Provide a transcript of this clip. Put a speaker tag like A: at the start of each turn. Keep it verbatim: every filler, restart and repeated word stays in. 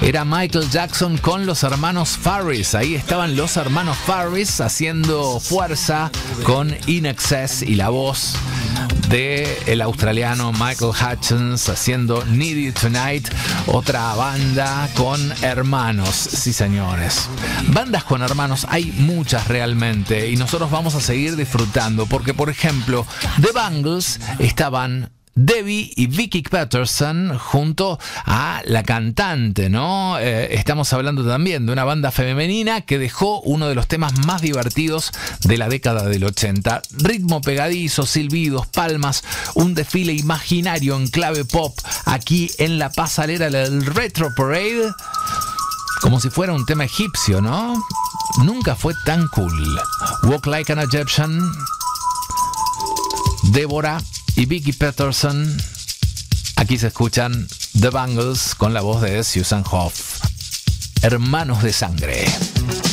A: era Michael Jackson con los hermanos Farris. Ahí estaban los hermanos Farris haciendo fuerza con In Excess y la voz de el australiano Michael Hutchence haciendo Need You Tonight. Otra banda con hermanos, sí señores. Bandas con hermanos hay muchas realmente y nosotros vamos a seguir disfrutando porque, por ejemplo, The Bangles estaban Debbie y Vicky Peterson junto a la cantante, ¿no? Eh, estamos hablando también de una banda femenina que dejó uno de los temas más divertidos de la década del ochenta. Ritmo pegadizo, silbidos, palmas, un desfile imaginario en clave pop aquí en la pasarela del Retro Parade, como si fuera un tema egipcio, ¿no? Nunca fue tan cool. Walk Like an Egyptian, Débora y Vicky Peterson. Aquí se escuchan The Bangles con la voz de Susan Hoff. Hermanos de sangre.